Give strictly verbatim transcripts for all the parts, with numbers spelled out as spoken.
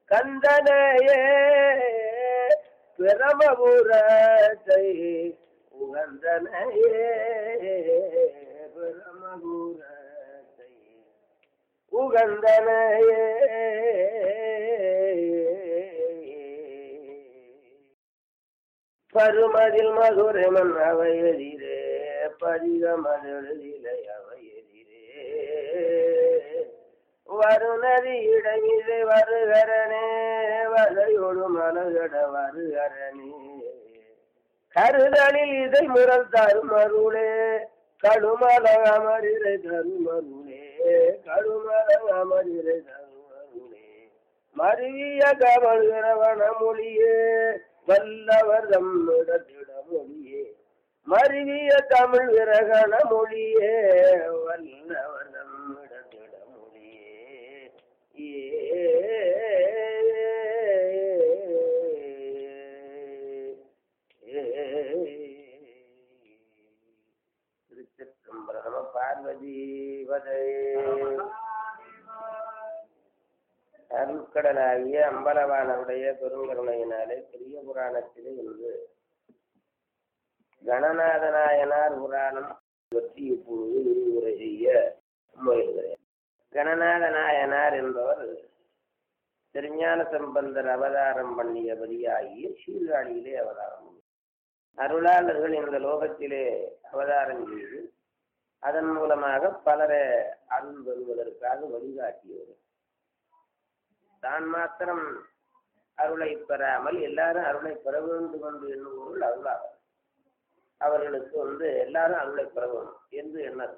கந்தனையே பிரமபுரத்தை உகந்தனையே பிரமபுரத்தை உகந்தனையே பருமதில் மதுரமன் அவையதிரே பதிகமதிலே அவையதிரே வருநதி இடமிசை வருகரனே வலையொடு மலகட வருகரனே கருதலில் இதை முரல் தருமருளே கடுமல அமரிரை தருமருளே கடுமல அமரிரை தருமருளே மருவிய கமல்கிறவன மொழியே வல்லவர் தம்மிடத்திட மொழியே மருவிய தமிழ் விரகண மொழியே வல்லவர் தம்மிடத்திட மொழியே ஏ திருச்சிற்றம்பலம் பார்வதி வதை அருட்கடலாகிய அம்பலவானுடைய பெருங்கருணையினாலே பெரிய புராணத்திலே இன்று கணநாதநாயனார் புராணம் பற்றி இப்பொழுது விரிவுரை செய்ய முயல்கிறேன். கணநாதநாயனார் என்பவர் திருஞான சம்பந்தர் அவதாரம் பண்ணியபடியாகிய சீர்காழியிலே அவதாரம். அருளாளர்கள் இந்த லோகத்திலே அவதாரம் செய்து அதன் மூலமாக பலரை அருள் பெறுவதற்காக வழிகாட்டியவர். தான் மாத்திரம் அருளை பெறாமல் எல்லாரும் அருளை பெற வேண்டும் என்று எண்ணுவோர்கள் அருளாளர். அவர்களுக்கு வந்து எல்லாரும் அருளை பெற வேண்டும் என்று எண்ணது.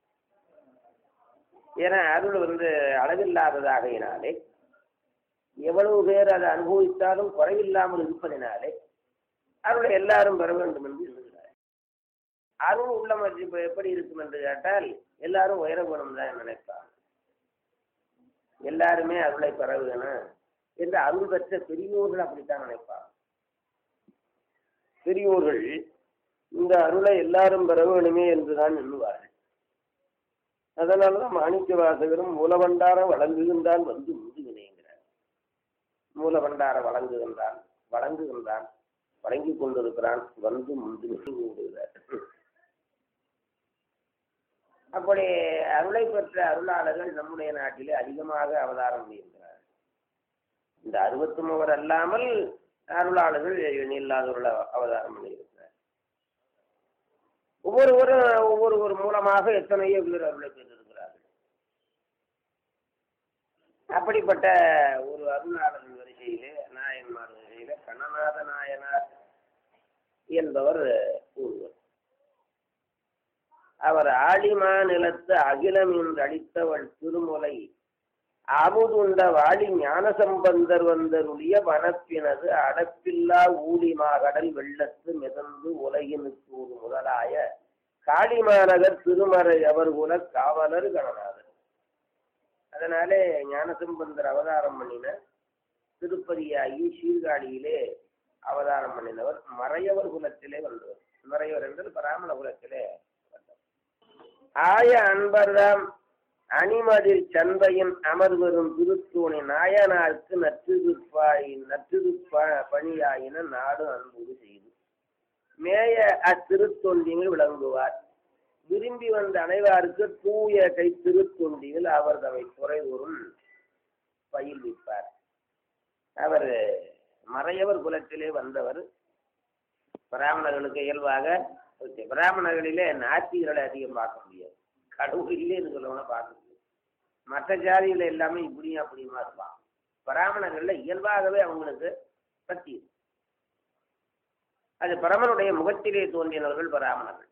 ஏன்னா அருள் வந்து அளவில்லாததாகையினாலே எவ்வளவு பேர் அதை அனுபவித்தாலும் குறைவில்லாமல் இருப்பதினாலே அருளை எல்லாரும் பெற வேண்டும் என்று எண்ணுகிறார். அருள் உள்ள மதிப்பு எப்படி இருக்கும் என்று கேட்டால் எல்லாரும் உயரப்படும் தான் நினைப்பார். எல்லாருமே அருளை பெற வேணும் என்று அருள் பெற்ற பெரியோர்கள் அப்படித்தான் நினைப்பார். பெரியோர்கள் இந்த அருளை எல்லாரும் பெற வேணுமே என்றுதான் எண்ணுவார்கள். அதனாலதான் மாணிக்க வாசகரும் மூலபண்டார வழங்குகின்றான் வந்து முந்துகினேங்கிறார். மூலபண்டார வழங்குகின்றான் வழங்குகின்றான் வழங்கி கொண்டிருக்கிறான் வந்து முந்து விடுகிறார். அப்படி அருளை பெற்ற அருளாளர்கள் நம்முடைய நாட்டிலே அதிகமாக அவதாரம் பண்ணியிருக்கிறார். இந்த அறுபத்தி மூவர் அல்லாமல் அருளாளர்கள் இல்லாதவர்கள் அவதாரம் பண்ணியிருக்கிறார். ஒவ்வொருவரும் ஒவ்வொருவர் மூலமாக எத்தனையோ பேர் அருளை பெற்றிருக்கிறார்கள். அப்படிப்பட்ட ஒரு அருளாளர்கள் வரிசையிலே நாயன்மார் வரிசையிலே கணநாத நாயனார் என்பவர் ஒருவர். அவர் ஆழிமா நிலத்து அகிலம் என்று அளித்தவள் திருமுலை அமுதுண்ட வாழி ஞான சம்பந்தர் வந்தருடைய வனப்பினது அடப்பில்லா ஊழிமாகடல் வெள்ளத்து மிதந்து உலகினுக்கு ஒரு முதலாய காளிமாநகர் திருமறை அவர் குல காவலர் கணநாதர். அதனாலே ஞானசம்பந்தர் அவதாரம் பண்ணின திருப்பதியாகி சீர்காழியிலே அவதாரம் பண்ணினவர் மறையவர் குலத்திலே வந்தவர். மறையவர் என்றால் பிராமண குலத்திலே வந்தவர். ஆய அன்பர்தாம் அணிமதில் சந்தையின் அமர்வரும் திருத்தூணி நாயனாருக்கு நற்றுதுப்பாய் நற்றுதுப்ப பணியாயின நாடு அன்புடு செய்து மேய அத்திருத்தொண்டியில் விளங்குவார். விரும்பி வந்த அனைவாருக்கு தூய கை திருத்தொண்டியில் அவர் தம்மை குறைவரும் பயில்விப்பார். அவர் மறையவர் குலத்திலே வந்தவர். பிராமணர்களுக்கு இயல்பாக பிராமணர்களிலே நாத்திகளை அதிகம் பார்க்க முடியாது. கடவுள் இல்லைன்னு சொல்லணும்னா பார்க்க முடியாது. மற்ற ஜாதிகள் எல்லாமே இப்படியும் அப்படியுமா இருப்பான். பிராமணர்கள்ல இயல்பாகவே அவங்களுக்கு பக்தி. அது பரமனுடைய முகத்திலே தோன்றினவர்கள் பிராமணர்கள்,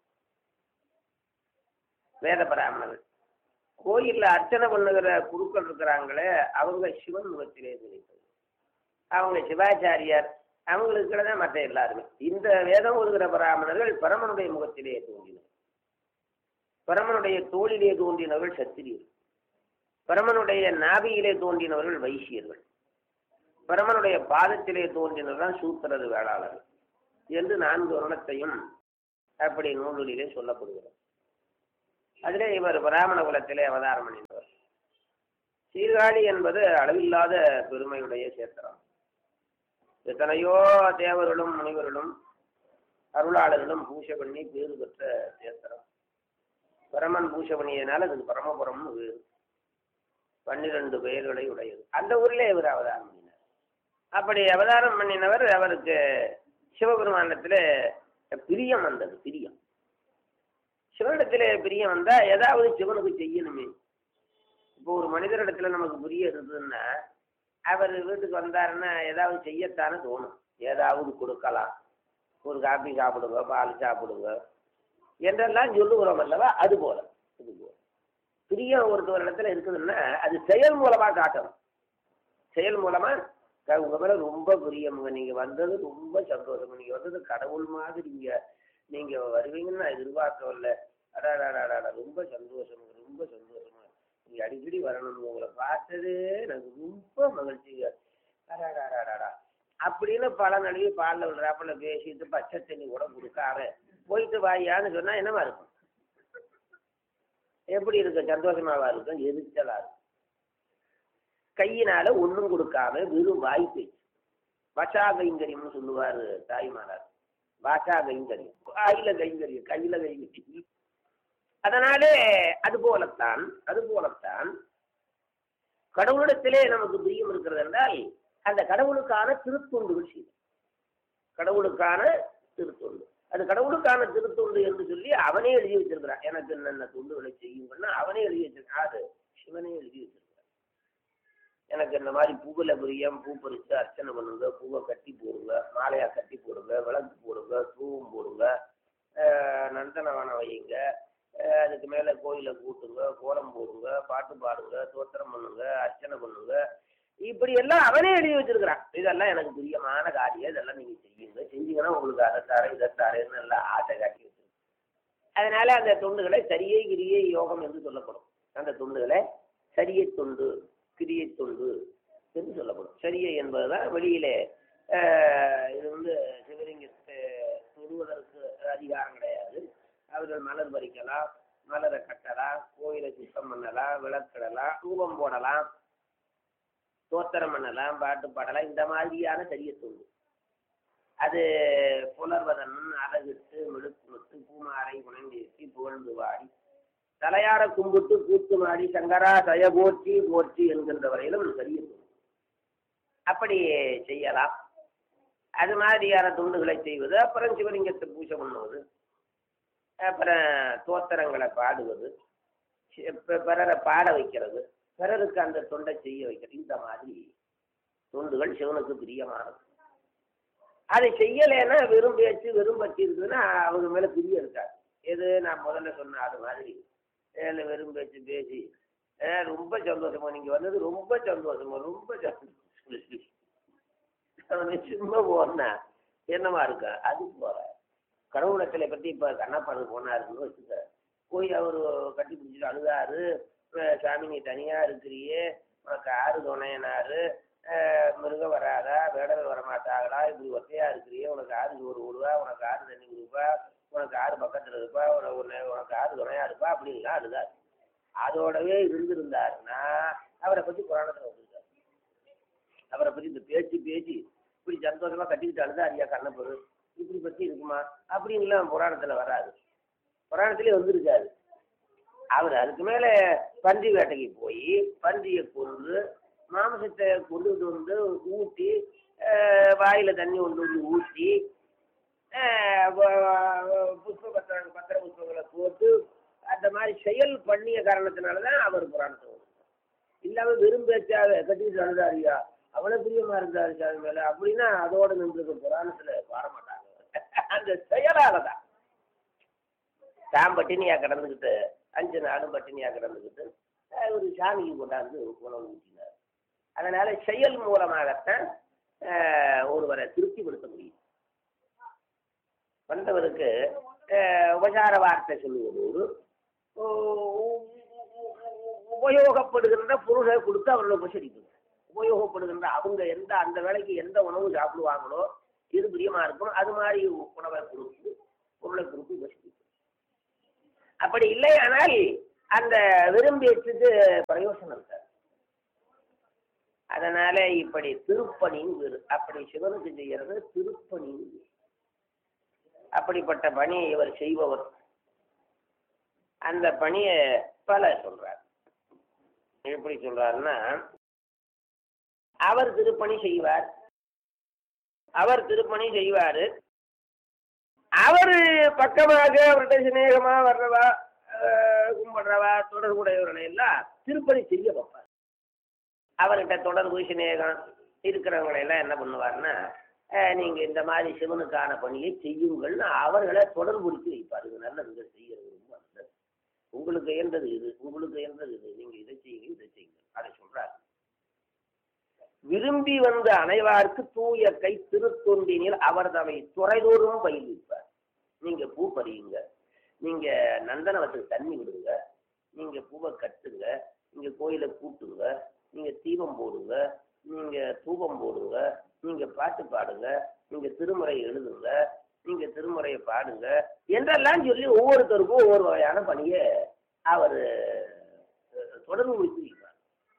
வேத பிராமணர்கள். கோயில்ல அர்ச்சனை பண்ணுகிற குருக்கள் இருக்கிறாங்களே அவங்க சிவன் முகத்திலே தோன்றினது. அவங்க சிவாச்சாரியார் அவங்களுக்கு தான் மற்ற எல்லாருமே. இந்த வேதம் ஒதுகிற பிராமணர்கள் பரமனுடைய முகத்திலே தோன்றினர். பரமனுடைய தோளிலே தோன்றினவர்கள் சத்திரியர்கள். பரமனுடைய நாபியிலே தோன்றினவர்கள் வைசியர்கள். பரமனுடைய பாதத்திலே தோன்றினவர்கள் சூத்திரது வேளாளர்கள் என்று நான்கு வருணத்தையும் அப்படி நூலிலே சொல்லப்படுகிறார். அதிலே இவர் பிராமண குலத்திலே அவதாரம் பண்ணினவர். சீர்காழி என்பது அளவில்லாத பெருமையுடைய சேத்திரம். எத்தனையோ தேவர்களும் முனிவர்களும் அருளாளர்களும் பூஜை பண்ணி பேறு பெற்ற சேத்திரம். பரமன் பூஜை பண்ணியதுனால அதுக்கு பரமபுரம்னு வேறு. பன்னிரண்டு பெயர்களை உடையது. அந்த ஊரிலே இவர் அவதாரம் பண்ணினார். அப்படி அவதாரம் பண்ணினவர் அவருக்கு சிவபெருமானத்தில் பிரியம் வந்தது. பிரியம் சிவனிடத்தில் பிரியம் வந்தா ஏதாவது சிவனுக்கு செய்யணுமே. இப்போ ஒரு மனிதரிடத்துல நமக்கு பிரியம் இருந்ததுன்னா அவர் வீட்டுக்கு வந்தாருன்னா ஏதாவது செய்யத்தானே தோணும். ஏதாவது கொடுக்கலாம், ஒரு காப்பி சாப்பிடுங்க, பால் சாப்பிடுங்க என்றெல்லாம் சொல்லுகிறோம் அல்லவா? அது போல இது போல பிரியம் ஒருத்தர் இடத்துல இருக்குதுன்னா அது செயல் மூலமா காட்டணும். செயல் மூலமா உங்க மேல ரொம்ப பிரியமுங்க, நீங்க வந்தது ரொம்ப சந்தோஷம், நீங்க வந்தது கடவுள் மாதிரி நீங்க நீங்க வருவீங்கன்னு நான் எதிர்பார்க்கவில்லை, அடாடாடாடா ரொம்ப சந்தோஷம், ரொம்ப சந்தோஷமா நீங்க அடிக்கடி வரணும், உங்களை பார்த்தது எனக்கு ரொம்ப மகிழ்ச்சிங்க, அடாடாடாடா அப்படின்னு பல நடிகை பாலில் விடுறாப்புல பேசிட்டு பச்சை தண்ணி கூட கொடுக்காம போயிட்டு வாயான்னு சொன்னா என்னவா இருக்கும்? எப்படி இருக்கும்? சந்தோஷமாவா இருக்கும்? எரிச்சலா இருக்கும். கையினால ஒன்றும் கொடுக்காம வெறும் வாய் பேச்சு, வசா கைங்கரியம்னு சொல்லுவாரு தாய்மாரார். வாசா கைங்கரியம், வாயில கைங்கரியம், கையில கைங்கரியம். அதனாலே அது போலத்தான் அது போலத்தான் கடவுளிடத்திலே நமக்கு பிரியம் இருக்கிறது என்றால் அந்த கடவுளுக்கான திருத்தொண்டுகள் செய்யும். கடவுளுக்கான திருத்தொண்டு, அது கடவுளுக்கான திருத்தொண்டு என்று சொல்லி அவனே எழுதி வச்சிருக்கிறான். எனக்கு என்னென்ன தொண்டுகளை செய்யும்னா அவனே எழுதி வச்சிருக்கான். அது சிவனே எழுதி வச்சிருக்கிறான். எனக்கு இந்த மாதிரி பூவில் பிரியம், பூ பறித்து அர்ச்சனை பண்ணுங்க, பூவை கட்டி போடுங்க, மாலையா கட்டி போடுங்க, விளக்கு போடுங்க, தூவம் போடுங்க, நந்தனவனம் வையுங்க, அதுக்கு மேலே கோயிலை கூட்டுங்க, கோலம் போடுங்க, பாட்டு பாடுங்க, தோத்திரம் பண்ணுங்க, அர்ச்சனை பண்ணுங்க, இப்படி எல்லாம் அவனே எழுதி வச்சிருக்கிறான். இதெல்லாம் எனக்கு பிரியமான காரியம், இதெல்லாம் நீங்க செய்யுங்க, செஞ்சீங்கன்னா உங்களுக்கு அதைத்தார இதைத்தாரன்னு எல்லாம் ஆசை காட்டி வச்சிருக்கேன். அதனால அந்த தொண்டுகளை சரியை கிரியை யோகம் என்று சொல்லப்படும். அந்த தொண்டுகளை சரியை தொண்டு, கிரியை தொண்டு என்று சொல்லப்படும். சரியை என்பதுதான் வெளியிலே இது வந்து சிவலிங்கத்தை தொடுவதற்கு அதிகாரம் கிடையாது. அவர்கள் மலர் பறிக்கலாம், மலரை கட்டலாம், கோயிலை சுத்தம் பண்ணலாம், விளக்கிடலாம், ரூபம் போடலாம், தோத்திரம் பண்ணலாம், பாட்டு பாடலாம். இந்த மாதிரியான சரிய தொண்டு அது புலர்வதன் அழகிட்டு மெழுக்குமிட்டு பூமாரை உணர்ந்தேசி புகழ்ந்து வாடி தலையார கும்பிட்டு கூத்து மாடி சங்கரா தய போற்றி போற்றி என்கின்ற வரையிலும் சரிய தொண்டு அப்படி செய்யலாம். அது மாதிரியான தொண்டுகளை செய்வது, அப்புறம் சிவலிங்கத்தை பூஜை பண்ணுவது, அப்புறம் தோத்திரங்களை பாடுவது, பிறரை பாட வைக்கிறது, பிறருக்கு அந்த தொண்டை செய்ய வைக்கிறது. இந்த மாதிரி தொண்டுகள் சிவனுக்கு பிரியமானது. அதை செய்யலைன்னா வெறும் பேச்சு வெறும் பற்றி இருக்குதுன்னா அவங்க மேல பிரியம் இருக்காது. எது நான் முதல்ல சொன்ன அது மாதிரி வெறும் பேச்சு பேசி ரொம்ப சந்தோஷமா நீங்க வந்தது ரொம்ப சந்தோஷமா ரொம்ப சந்தோஷம் சும்மா போனா என்னமா இருக்கா? அது போற கடவுளத்தில பற்றி இப்ப கண்ணப்பாடு போனாருன்னு வச்சுக்க, போய் அவரு கட்டி பிடிச்சிட்டு அழுதாரு, சாமி நீ தனியா இருக்கிறியே, உனக்கு ஆறு துணையனாரு, மிருகம் வராதா, வேடல் வரமாட்டாங்களா, இப்படி ஒத்தையா இருக்கிறியே, உனக்கு ஆறு சோறு விடுவா, உனக்கு ஆறு தண்ணி கொடுப்பா, உனக்கு ஆறு பக்கத்துல இருப்பா, உனக்கு உனக்கு ஆறு துணையா இருப்பா அப்படின்லாம் அழுதாரு. அதோடவே இருந்திருந்தாருன்னா அவரை பத்தி புராணத்துல வந்துருக்காரு. அவரை பத்தி இந்த பேச்சு பேச்சு இப்படி சந்தோஷமா கட்டிக்கிட்டு அழுதாரியா கண்ணப்பரு இப்படி பத்தி இருக்குமா அப்படின்லாம் புராணத்துல வராது. புராணத்திலே வந்திருக்காரு. அவர் அதுக்கு மேல பன்றி வேட்டைக்கு போய் பன்றியை கொண்டு மாமிசத்தை கொண்டுட்டு வந்து ஊட்டி வாயில தண்ணி கொண்டு வந்து ஊற்றி புஷ்ப பத்திர பத்திர புஷ்பங்களை போட்டு அந்த மாதிரி செயல் பண்ணிய காரணத்தினாலதான் அவர் புராணத்தை வந்தார். இல்லாம வெறும் பேச்சாக கட்டிட்டு அழுதாரியா அவ்வளவு பிரியமா இருந்தாரு சாமி மேல அப்படின்னா அதோட நின்று புராணத்துல பாடமாட்டாங்க. அந்த செயலாலதான் தான் பட்டினியா கிடந்துக்கிட்டு அஞ்சு நாளும் பட்டினியா கிடந்துக்கிட்டு ஒரு சாமிக்கு கொண்டாந்து உணவு ஊட்டினார். அதனால செயல் மூலமாகத்தான் ஒருவரை திருப்திப்படுத்த முடியும். வந்தவருக்கு உபசார வார்த்தை சொல்லுவதோடு உபயோகப்படுகின்ற பொருளை கொடுத்து அவர்களை உபசரிக்கணும். உபயோகப்படுகின்ற அவங்க எந்த அந்த வேலைக்கு எந்த உணவு சாப்பிடுவாங்களோ எது பிரியமா இருக்கும் அது மாதிரி உணவை கொடுத்து பொருளை கொடுத்து உபசரிக்கணும். அப்படி இல்லை ஆனால் அந்த விரும்பியத்துக்கு பிரயோசனம் இருக்காது. அதனால இப்படி திருப்பணின்னு வேறு. அப்படி சிவனுக்கு செய்யறது திருப்பணின்னு வேறு. அப்படிப்பட்ட பணியை இவர் செய்பவர். அந்த பணியை பல சொல்றார். எப்படி சொல்றாருன்னா, அவர் திருப்பணி செய்வார், அவர் திருப்பணி செய்வாரு. அவரு பக்கமாக அவர்கிட்ட சிநேகமா வர்றவா, கும்பிடுறவா, தொடர்புடையவர்களை எல்லாம் திருப்பணி செய்ய வைப்பார். அவர்கிட்ட தொடர்பு சிநேகம் இருக்கிறவங்களை எல்லாம் என்ன பண்ணுவார்னா, நீங்க இந்த மாதிரி சிவனுக்கான பணியை செய்யுங்கள்னு அவர்களை தொடர்புடுத்தி வைப்பார். இது நல்லது, செய்யறது ரொம்ப நல்லது, உங்களுக்கு எந்தது இது, உங்களுக்கு எந்தது இது, நீங்க இதை செய்யுங்க இதை செய்யுங்க அதை சொல்றாரு. விரும்பி வந்த அனைவாருக்கு தூய கை திருத்தொண்டினில் அவர் தவை துறைதோறும் பயிர்விப்பார். நீங்க பூ பறியுங்க, நீங்க நந்தனவத்துக்கு தண்ணி விடுங்க, நீங்க பூவை கட்டுங்க, நீங்க கோயிலை கூட்டுங்க, நீங்க தீபம் போடுங்க, நீங்க தூபம் போடுங்க, நீங்க பாட்டு பாடுங்க, நீங்க திருமுறை எழுதுங்க, நீங்க திருமுறையை பாடுங்க என்றெல்லாம் சொல்லி ஒவ்வொருத்தருக்கும் ஒவ்வொரு வகையான பணியை அவர் தொடர்பு வைத்திருக்கிறார்.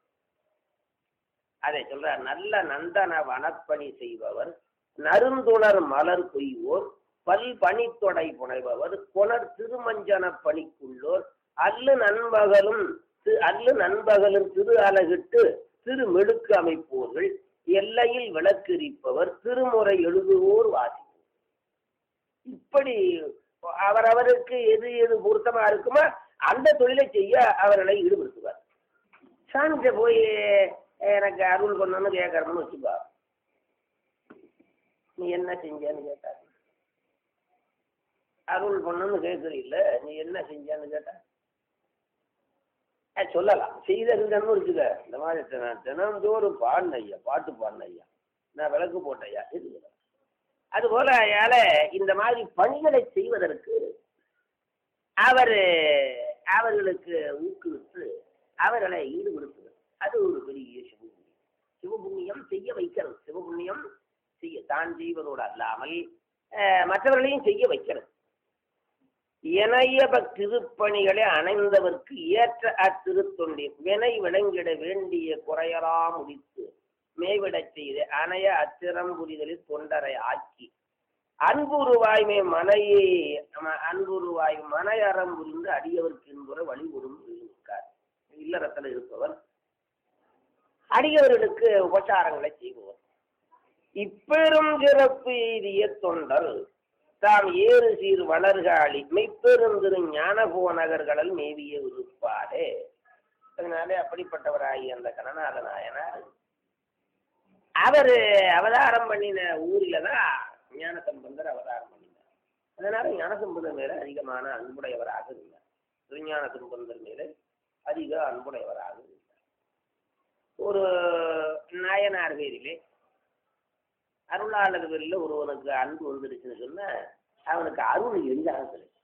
அதை சொல்றார். நல்ல நந்தன வனப்பணி செய்பவர், நறுந்துணர் மலர் கொய்வோர், பல் பணித்தொடை புனைபவர், கொணர் திருமஞ்சன பணிக்குள்ளோர், அல்லு நண்பகலும் அல்லு நண்பகலும் திரு அலகிட்டு திரு மெடுக்கு அமைப்போர்கள், எல்லையில் விளக்கெரிப்பவர், திருமுறை எழுதுவோர் வாசிப்போர். இப்படி அவரவருக்கு எது எது பொருத்தமா இருக்குமோ அந்த தொழிலை செய்ய அவர்களை ஈடுபடுத்துவார். சாமிகிட்ட போய் எனக்கு அருள் பண்ணணும்னு கேட்கறதுன்னு வச்சுப்பா, நீ என்ன செஞ்சேன்னு கேட்டார். அருள் பண்ணணும்னு கேட்கறீல்ல, நீ என்ன செஞ்சான்னு கேட்டா சொல்லலாம். செய்தன்னு வச்சுக்க, இந்த மாதிரி தினந்தோறும் பாடின ஐயா, பாட்டு பாடின ஐயா, நான் விளக்கு போட்ட ஐயா, இது அதுபோல அயால இந்த மாதிரி பணிகளை செய்வதற்கு அவர் அவர்களுக்கு ஊக்குவித்து அவர்களை ஈடுபடுத்துவது. அது ஒரு பெரிய சிவபுண்ணியம். சிவபுண்ணியம் செய்ய வைக்கிறது. சிவபுண்ணியம் செய்ய தான் செய்வதோடு அல்லாமல் மற்றவர்களையும் செய்ய வைக்கிறது. இணைய திருப்பணிகளை அணைந்தவர்க்கு ஏற்ற அத்திருத்தொண்டின் வினை விளங்கிட வேண்டிய குறையலாம் முடித்து மேவிடச் செய்து அணைய அத்திரம் புரிதலில் தொண்டரை ஆக்கி அன்புருவாய்மை மனையை அன்புருவாய் மனையறம் புரிந்து அடியவர்க்கு என்பதை வழிபடும் இருக்கார். இல்லறத்தில் இருப்பவர் அடியவர்களுக்கு உபச்சாரங்களை செய்பவர். இப்பெரும் சிறப்பு எய்திய தொண்டர் தாம் ஏறு சீர் வளர்காளி மெய்ப்பெருந்திரு ஞான போனகர்கள் மேவிய இருப்பாரே. அதனாலே அப்படிப்பட்டவராகி அந்த கணநாத நாயனார் அவர் அவதாரம் பண்ணின ஊரில தான் ஞானசம்பந்தர் அவதாரம் பண்ணினார். அதனால ஞானசம்பந்தர் மேல அதிகமான அன்புடையவராக இருந்தார். திருஞான சம்பந்தர் மேல அதிக அன்புடையவராக இருந்தார். ஒரு நாயனார் பேரிலே அருளாளர் பேரில் ஒருவனுக்கு அன்பு வந்துடுச்சுன்னு சொன்னா அவனுக்கு அருள் எளிதாக கிடைக்கும்.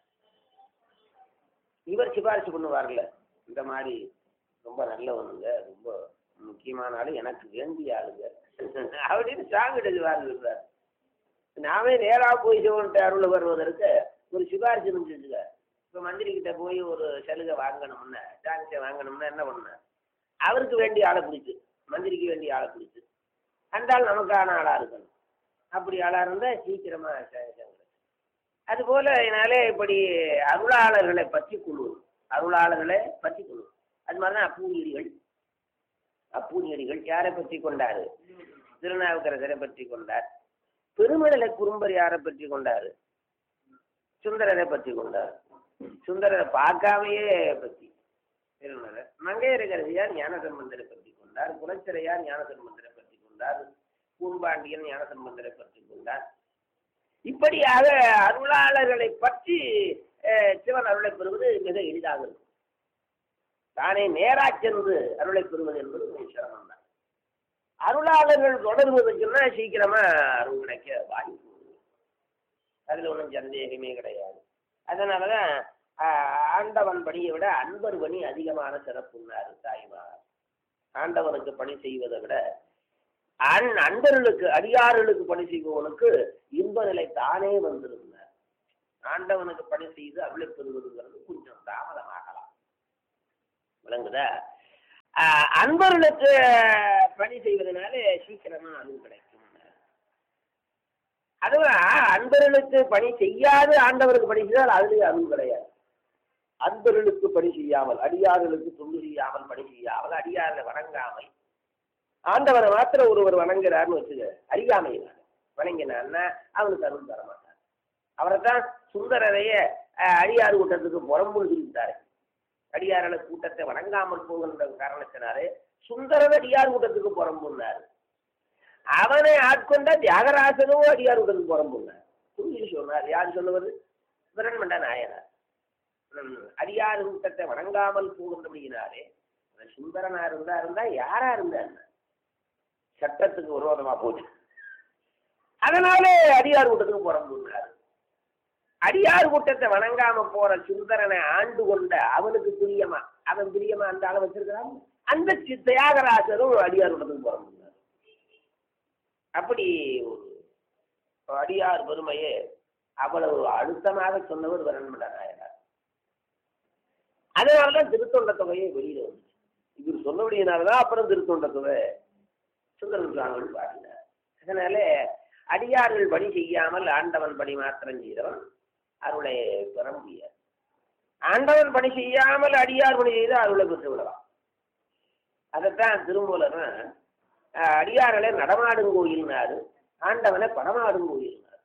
இவர் சிபாரிசு பண்ணுவார்ல, இந்த மாதிரி ரொம்ப நல்லவனுங்க, ரொம்ப முக்கியமான ஆளு, எனக்கு வேண்டிய ஆளுங்க அப்படின்னு சாங்கிட்டு வாழ்ந்தார். நாமே நேராக போய் சிவன்ட்டு அருள் வருவதற்கு ஒரு சிபாரிசு இருந்துச்சுங்க. இப்போ மந்திரி கிட்ட போய் ஒரு சலுகை வாங்கணும்னா, டாக்ஸை வாங்கணும்னா என்ன பண்ண, அவருக்கு வேண்டிய ஆளை பிடிச்சு, மந்திரிக்கு வேண்டிய ஆளை பிடிச்சு, அந்த ஆள் நமக்கான ஆளா இருக்கணும். அப்படி ஆளா இருந்தா சீக்கிரமா அதுபோல என்னாலே இப்படி அருளாளர்களை பற்றி கொள்வது, அருளாளர்களை பற்றி கொள்வது. அது மாதிரிதான் அப்பூனியடிகள். அப்பூனியடிகள் யாரை பற்றி கொண்டாரு? திருநாவுக்கரசரை பற்றி கொண்டார். பெருமடலை குறும்பர் யாரை பற்றி கொண்டாரு? சுந்தரரை பற்றி கொண்டார். சுந்தரரை பார்க்காமையே பற்றி திருமலர். மங்கையரகரசியார் ஞானசம்பந்தரை பற்றி கொண்டார். குலச்சிறையார் ஞானசம்பந்தரை பற்றி கொண்டார். பூம்பாண்டியன் ஞானசம்பந்தரை பற்றி கொண்டார். இப்படியாக அருளாளர்களை பற்றி சிவன் அருளை பெறுவது மிக எளிதாக இருக்கும். தானே நேரா சென்று அருளை பெறுவது என்பது மிக சிரமம் தான். அருளாளர்கள் தொடர்புன்னா சீக்கிரமா அருள் கிடைக்க வாய்ப்பு, அதுல ஒன்றும் சந்தேகமே கிடையாது. அதனாலதான் ஆண்டவன் பணியை விட அன்பர் பணி அதிகமான சிறப்புன்னாரு தாய்மார். ஆண்டவனுக்கு பணி செய்வதை விட அன் அன்பர்களுக்கு அடியார்களுக்கு பணி செய்பவனுக்கு இன்ப நிலை தானே வந்திருந்தார். ஆண்டவனுக்கு பணி செய்து அருளை பெறுவதுங்கிறது கொஞ்சம் தாமதமாகலாம், விளங்குதா? அன்பர்களுக்கு பணி செய்வதனால சீக்கிரமா அருள் கிடைக்கும். அதுவும் அன்பர்களுக்கு பணி செய்யாது ஆண்டவருக்கு பணி செய்தால் அதுலேயே அருள் கிடையாது. அன்பர்களுக்கு பணி செய்யாமல், அடியார்களுக்கு தொண்டு செய்யாமல், பணி செய்யாமல், அடியார்களை வணங்காமல் ஆண்டவரை மாத்திரம் ஒருவர் வணங்குறாருன்னு வச்சுக்க, அறியாமையினால வணங்கினான்னா அவனுக்கு அருள் தர மாட்டார். அவரைத்தான் சுந்தரரைய அடியார் கூட்டத்துக்கு புறம்புன்னு சொல்லிவிட்டாரு. அடியார்கள் கூட்டத்தை வணங்காமல் போகின்ற காரணத்தினாலே சுந்தரர் அடியார் கூட்டத்துக்கு புறம்புன்னாரு. அவனை ஆட்கொண்ட தியாகராசனும் அடியார் கூட்டத்துக்கு புறம்புன்னார். சொல்லி சொன்னார். யார் சொல்லுவது? பிரண்மண்ட நாயனார். அடியார் கூட்டத்தை வணங்காமல் போகின்றபடியினாலே சுந்தரனா இருந்தா இருந்தா யாரா இருந்தா சட்டத்துக்கு விரோதமா போச்சு. அதனாலே அடியார் கூட்டத்துக்கு புறம்புன்னார். அடியார் கூட்டத்தை வணங்காம போற சுந்தரனை ஆண்டு கொண்ட அவனுக்கு பிரியமா, அவன் பிரியமா அந்த ஆளை வச்சிருக்கிறான். அந்த தியாகராசரும் அடியார் கூட்டத்துக்கு புறம்புன்னார். அப்படி ஒரு அடியார் பெருமையே அவ்வளவு அழுத்தமாக சொன்னவர் பிரண்மண்ட நாயனார். அதனாலதான் திருத்தொண்ட தொகையை வெளியில வந்துச்சு. இவர் சொன்னபடியினாலதான் அப்புறம் திருத்தொண்ட தொகை சுந்தரன் சுவாமிகள் பாடினார். அதனால அடியார்கள் பணி செய்யாமல் ஆண்டவன் பணி மாத்திரம் செய்தவன் அருளை பெற முடியாது. ஆண்டவன் பணி செய்யாமல் அடியார் பணி செய்து அருளை பெற்று விடலாம். அதைத்தான் திருமூலர் அடியார்களை நடமாடும் கோயில்னாரு, ஆண்டவனை படமாடும் கோயில்னாரு.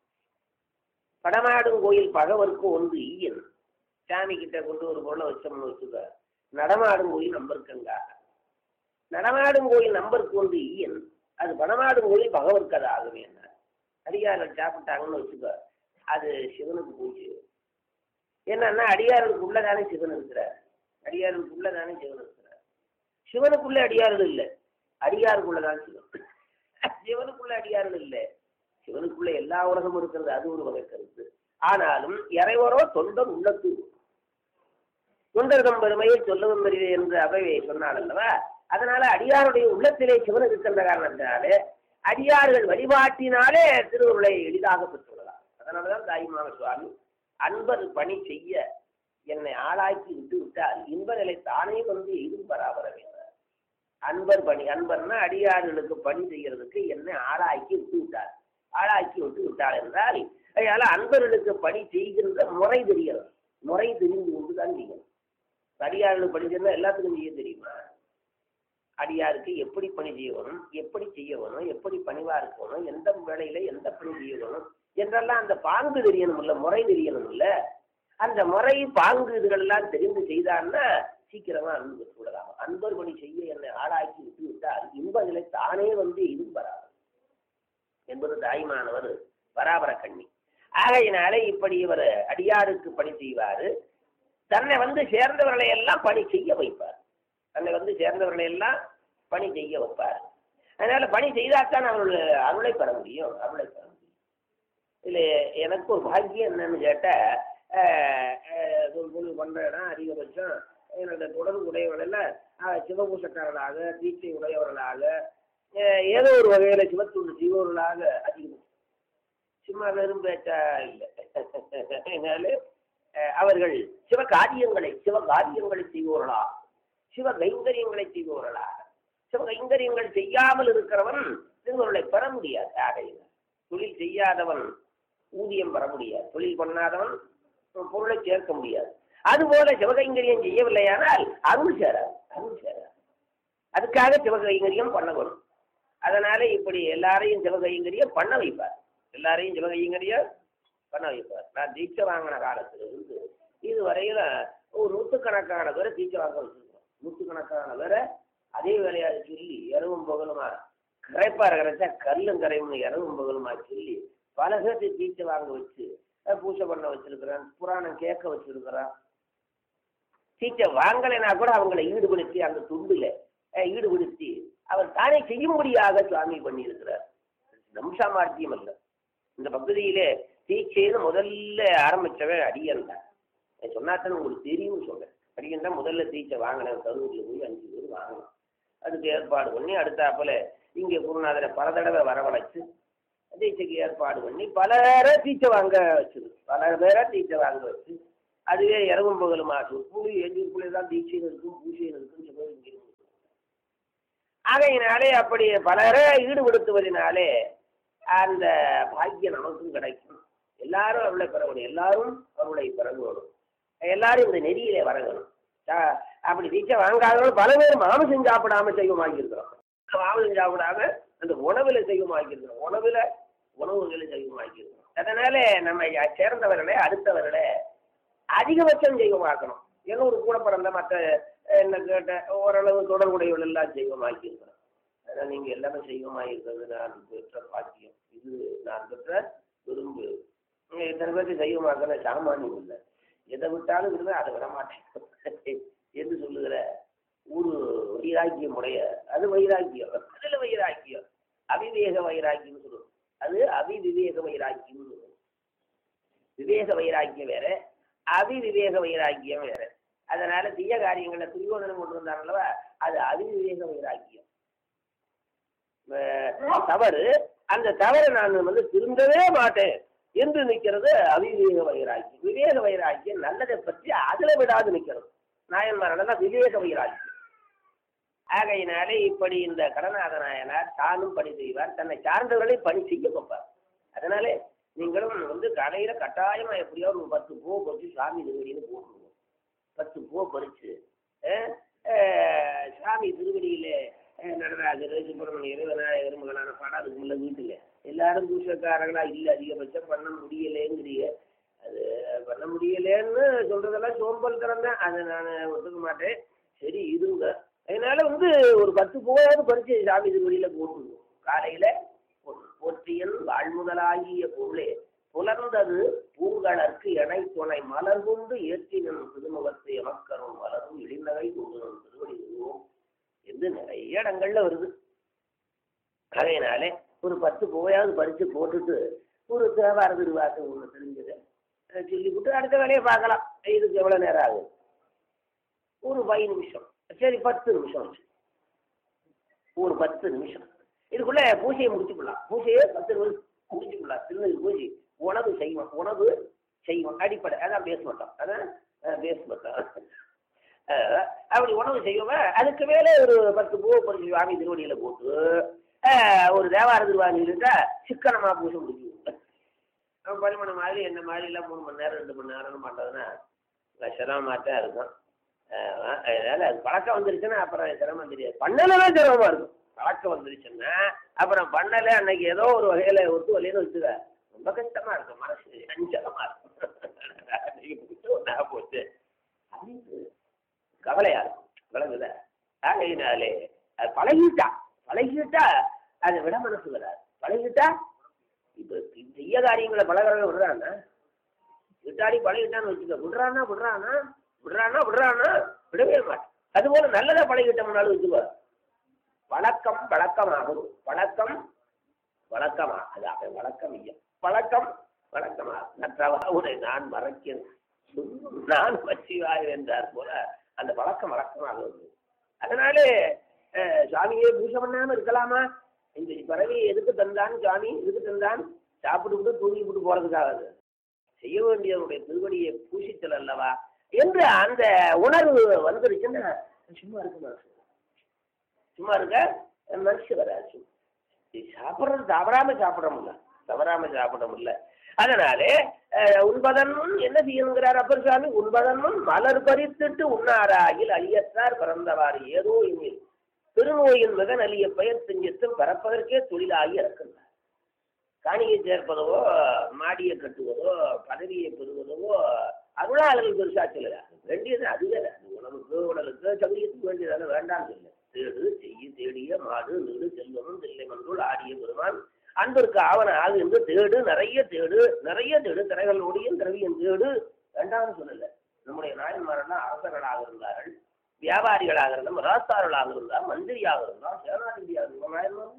படமாடும் கோயில் பகவருக்கு ஒன்று ஈயன். சாமி கிட்ட கொண்டு ஒரு பொருளை வச்சோம்னு வச்சுக்க, நடமாடும் கோயில் நம்பருக்குங்காக. நடமாடும் கோயில் நம்பருக்கு ஒன்று ஈயன், அது படமாடும் கோயில் பகவருக்கு அது ஆகுமே. என்ன அடியார்கள் சாப்பிட்டாங்கன்னு வச்சுக்க, அது சிவனுக்கு பூஜை. என்னன்னா அடியார்களுக்கு உள்ளதானே சிவன் இருக்கிறார். அடியார்களுக்கு உள்ளதானே சிவன் இருக்கிறார். சிவனுக்குள்ள அடியார்கள் இல்லை, அடியாருக்குள்ளதான் சிவன். சிவனுக்குள்ள அடியார்கள் இல்லை, சிவனுக்குள்ள எல்லா உலகமும் இருக்கிறது. அது ஒரு வகை கருத்து. ஆனாலும் இறைவரோ தொண்டர் உள்ளத்து தொண்டர்தம் பெருமையை சொல்லவும் பெரியது என்று அவையை சொன்னார் அல்லவா. அதனால அடியாருடைய உள்ளத்திலே சிவன் இருக்கின்ற காரணத்தினாலே அடியார்கள் வழிபாட்டினாலே திருவுருளை எளிதாக பெற்றுள்ளதார். அதனாலதான் தாய்மான சுவாமி அன்பர் பணி செய்ய என்னை ஆளாக்கி விட்டு விட்டால் இன்ப நிலை தானே வந்து எதுவும் பராபர வேண்டார். அன்பர் பணி, அன்பர்னா அடியார்களுக்கு பணி செய்யறதுக்கு என்னை ஆளாக்கி விட்டு விட்டார். ஆளாக்கி விட்டு விட்டார் என்றால் அதனால அன்பர்களுக்கு பணி செய்கின்ற முறை தெரிகிறது. முறை தெரிந்து கொண்டு தான் செய்யணும். அடியார்களுக்கு பணி செய்யணும் எல்லாத்துக்கும் செய்ய தெரியுமா? அடியாருக்கு எப்படி பணி செய்யணும், எப்படி செய்யணும், எப்படி பணிவா இருக்கணும், எந்த வேலையில எந்த பணி செய்யணும் என்றெல்லாம் அந்த பாங்கு தெரியணும் இல்ல, முறை தெரியணும் இல்ல. அந்த முறை பாங்கு இதுகளெல்லாம் தெரிந்து செய்தான்னா சீக்கிரமா அன்பு கூடலாம். அன்பர் பணி செய்ய என்னை ஆளாக்கி விட்டு விட்டால் இன்ப நிலை தானே வந்து இதுவும் வராது என்பது தாய்மானவர் பராபர கண்ணி. ஆகையினாலே இப்படி இவர் அடியாருக்கு பணி செய்வாரு. தன்னை வந்து சேர்ந்தவர்களை எல்லாம் பணி செய்ய வைப்பார். தன்னை வந்து சேர்ந்தவர்களை எல்லாம் பணி செய்ய வைப்பார். அதனால பணி செய்தால்தான் அவர்கள் அருளை பெற முடியும். அருளை பெற முடியும். இதுல எனக்கு ஒரு பாக்கியம் என்னன்னு கேட்டா, பண்ற இடம் அதிகபட்சம் என்னோட தொடர்பு உடையவர்கள் சிவபூசக்காரர்களாக, தீட்சை உடையவர்களாக, ஏதோ ஒரு வகையில சிவத்துண்டு செய்பவர்களாக அதிகம். சும்மா வெறும் பேச்சா இல்லை. அதனால அவர்கள் சிவ காரியங்களை சிவ காரியங்களை செய்பவர்களா, சிவ கைங்கரியங்களை செய்பவர்களா. சிவ கைங்கரியங்கள் செய்யாமல் இருக்கிறவன் திருவருளை பெற முடியாது. ஆகையினால் தொழில் செய்யாதவன் ஊதியம் பெற முடியாது. தொழில் பண்ணாதவன் பொருளை சேர்க்க முடியாது. அதுபோல சிவகைங்கரியம் செய்யவில்லையானால் அருள் சேராது. அருள் சேராது. அதுக்காக சிவகைங்கரியம் பண்ண வரும். அதனால இப்படி எல்லாரையும் சிவகைங்கரியம் பண்ண வைப்பார். எல்லாரையும் சிவகைங்கரியம் பண்ண வைப்பார். நான் தீட்சை வாங்கின காலத்துல இருந்து இதுவரையில ஒரு நூற்றுக்கணக்கான பேரை தீட்சை வாங்க வச்சிருக்கோம். நூற்றுக்கணக்கான பேரை அதே வேலையாக சொல்லி இரவும் பகலுமா கரைப்பார் கரைச்சா கல்லும் கரையும் இரவும் பகலுமா சொல்லி பல பேர்த்து தீட்சை வாங்க வச்சு பூஜை பண்ண வச்சிருக்கிறான். புராணம் கேட்க வச்சிருக்கிறான். தீட்சை வாங்கலைன்னா கூட அவங்களை ஈடுபடுத்தி அந்த துண்டுல ஈடுபடுத்தி அவர் தானே செய்யும்படியாக சுவாமி பண்ணி இருக்கிறார். நம்சாமார்த்தியம் அல்ல. இந்த பகுதியிலே தீட்சைன்னு முதல்ல ஆரம்பிச்சவன் அடியன் தான். சொன்னாத்தான் உங்களுக்கு தெரியும்னு சொல்றேன். அடியன் தான் முதல்ல தீட்சை வாங்கினேன். கரூரில் போய் அஞ்சு பேர் வாங்கணும். அதுக்கு ஏற்பாடு பண்ணி அடுத்தாப்புல இங்கே குருநாதரை பல தடவை வரவழைச்சு தீட்சைக்கு ஏற்பாடு பண்ணி பல பேரை தீட்சை வாங்க வச்சுது. பல பேரை தீட்சை வாங்க வச்சு அதுவே இரவும் பகலும் ஆகும். கூலி எஞ்சி கூலி தான் தீட்சையில் இருக்கும், பூஜையில் இருக்கும், சிவகங்கையில் இருக்கும். ஆகையினாலே அப்படி பலரை ஈடுபடுத்துவதனாலே அந்த பாக்கியம் நமக்கும் கிடைக்கும். எல்லாரும் அவளை பெறணும், எல்லாரும் அவளை பெறணும், எல்லாரும் இந்த நெறியிலே வரணும். அப்படி தீட்சை வாங்காதவங்க பல பேர் மாமிசம் சாப்பிடாம செய்வமாக்கி இருக்கிறோம். மாமிசம் சாப்பிடாம அந்த உணவுல செய்வமாக்கி இருக்கிறோம், உணவுல உணவுகளை செய்வமாக்கி இருக்கிறோம். அதனால நம்ம சேர்ந்தவர்களே அடுத்தவர்களே அதிகபட்சம் செய்வமாக்கணும். ஏன்னா ஒரு கூட பிறந்த மற்ற என்ன கேட்ட ஓரளவு தொடர்புடையவர்கள் எல்லாம் செய்வமாக்கி இருக்கிறோம். அதனால் நீங்கள் எல்லாமே செய்வமாகி இருக்கிறது நான் பெற்ற பாக்கியம், இது நான் பெற்ற விரும்பு. இத்தனை பேருக்கு செய்வமாக்கிற சாமானியம் இல்லை. எதை விட்டாலும் விடுவேன், அதை விட மாட்டேன் என்று சொல்லுகிற ஒரு வைராக்கியம் உடைய அது வைராக்கியம். அதுல வைராக்கியம் அவிவேக வைராக்கியம் சொல்லுவோம், அது அவிவிவேக வைராக்கியம் சொல்லுவோம். விவேக வைராக்கியம் வேற, அவிவிவேக வைராக்கியம் வேற. அதனால தீய காரியங்களை துரியோதனம் கொண்டு வந்தார் அல்லவா, அது அவிவிவேக வைராக்கியம் தவறு. அந்த தவறை நான் வந்து திருந்தவே மாட்டேன் என்று நிற்கிறது அவிவேக வைராக்கியம். விவேக வைராக்கியம் நல்லதை பற்றி அதுல விடாது நிற்கிறது. நாயன்மாரான விவேக வைராக்கியம். ஆகையினாலே இப்படி இந்த கடநாத நாயனார் தானும் பணி செய்வார், தன்னை சார்ந்தவர்களை பணி செய்ய வைப்பார். அதனாலே நீங்களும் வந்து கடையில கட்டாயமா எப்படியோ ஒரு பத்து பூ பறிச்சு சாமி திருவடின்னு போட்டுருவோம். பத்து பூ பறிச்சு சாமி திருவடியில நடராஜர் சுப்பிரமணியர் விநாயகர் மகளான பாடம் அதுக்கு உள்ள வீட்டுல எல்லாரும் பூசக்காரங்களா இல்லை, அதிகபட்சம் பண்ண முடியலேங்கிறிய. அது பண்ண முடியலேன்னு சொல்றதெல்லாம் சோம்பல் திறந்தேன், அதை நான் ஒத்துக்க மாட்டேன். சரி இருங்க. அதனால வந்து ஒரு பத்து பூவாவது பறிச்சு சாமி திருவடியில போட்டுருவோம். காலையில போற்றியல் வாழ்முதலாகிய பொருளே புலர்ந்தது பூங்கலற்கு எனை துணை மலர் கொண்டு ஏற்றினும் திருமுகத்தை எமக்கரும் மலரும் இடிநகை கொண்டு திருவடி வருவோம் என்று நிறைய இடங்கள்ல வருது. அதனாலே ஒரு பத்து பூவையாவது பறிச்சு போட்டுட்டு ஒரு தேவார திருவாசம் ஒன்று தெரிஞ்சது சொல்லிவிட்டு அடுத்த வேலையை பார்க்கலாம். இதுக்கு எவ்வளவு நேரம் ஆகுது? ஒரு பதினஞ்சு நிமிஷம். சரி பத்து நிமிஷம், ஒரு பத்து நிமிஷம் இதுக்குள்ள பூஜையை முடிச்சுக்கலாம். பூஜையை பத்து நிமிஷம் முடிச்சுக்கலாம். திருநெல் பூஜை உணவு செய்வோம், உணவு செய்வோம் அடிப்படை. அதான் பேச மாட்டோம், அதான் பேச மாட்டோம். அப்படி உணவு செய்வோம். அதுக்கு மேலே ஒரு பத்து பூ பறிச்சு வாங்கி திருவடியில போட்டு ஒரு தேவார திருவாணிட்டா சிக்கனமா பூஜை முடிச்சுவோம். நம்ம பரிமாண மாதிரி என்ன மாதிரி எல்லாம் மூணு மணி நேரம் ரெண்டு மணி நேரம் மாட்டோம்னா சிரமமாத்தான் இருக்கும். அதனால அது பழக்கம் வந்துருச்சுன்னா அப்புறம் சிரமம் தெரியாது. பண்ணலாம் சிரமமா இருக்கும். பழக்கம் வந்துருச்சுன்னா அப்புறம் பண்ணல அன்னைக்கு ஏதோ ஒரு வகையில ஒத்து வலையில வச்சுக்க ரொம்ப கஷ்டமா இருக்கும், மனசு அஞ்சலமா இருக்கும். போச்சு அப்படின்னு கவலையா இருக்கும். விளங்குத? ஆகையினாலே அது பழகிட்டா பழகிட்டா அதை விட மனசு வராது. பழகிட்டா இப்ப செய்ய காரியங்களை பழகிறவங்க விடுறான்னா விட்டாடி பழகிட்டான்னு வச்சுக்க, விடுறானா விடுறானா விடுறானா விடுறானா விடவே மாட்டேன். அதுபோல நல்லதா பழகிட்டோம்னாலும் வச்சுக்கோ. வழக்கம் வழக்கமாகும், பழக்கம் வழக்கமா அது அவன் வழக்கம் இல்லை, பழக்கம் வழக்கமா. நற்றவாவுரை நான் மறக்கிறேன் நான் வச்சிவாய் என்றார் போல அந்த பழக்கம் வழக்கமாகுது. அதனாலே சாமியே பூஜை பண்ணாம இருக்கலாமா? இந்த பறவை எதுக்கு தந்தான் சாமி, எதுக்கு தந்தான்? சாப்பிட்டு தூங்கி விட்டு போறதுக்காக செய்ய வேண்டியவருடைய திருவடியை பூசித்தல் அல்லவா என்று அந்த உணர்வு வந்துருச்சுன்னா சும்மா இருக்க மனசு, சும்மா இருக்க மனசு வராது. சாப்பிட்றது தவறாம சாப்பிட முடியல, தவறாம சாப்பிட முடியல. அதனாலே உண்பதன் என்ன செய்யணுங்கிறார் அப்பர் சாமி? உண்பதன் மலர் பறித்துட்டு உண்ணாராயில் அழியத்தார் பிறந்தவாறு ஏதோ இனில் திருநோயின் மகன் அழிய பெயர் செஞ்சத்தும் பரப்பதற்கே தொழிலாகி இறக்கின்றார். காணியை சேர்ப்பதோ மாடியை கட்டுவதோ பதவியை பெறுவதோ அருளாளர்கள் பெருசா சொல்லுதா வேண்டியது. அதுவே உணவுக்கு உடலுக்கு சமயத்துக்கு வேண்டியதான வேண்டாம் சொல்ல. தேடு செய்ய தேடிய மாடு நீடு செல்வமும் தில்லை மன்றுள் ஆடிய பெருமான் அன்பிற்கு ஆவன ஆகு என்று தேடு, நிறைய தேடு, நிறைய தேடு, திரைகளோடையும் திரவியம் தேடு வேண்டாம்னு சொல்லல. நம்முடைய நாயன்மாரெல்லாம் அரசர்களாக இருந்தார்கள், வியாபாரிகளாக இருந்தால், ராஸ்தார்களாக இருந்தால், மந்திரியாக இருந்தால், சேனாதிபதியாக இருந்தால், நாயன்மார்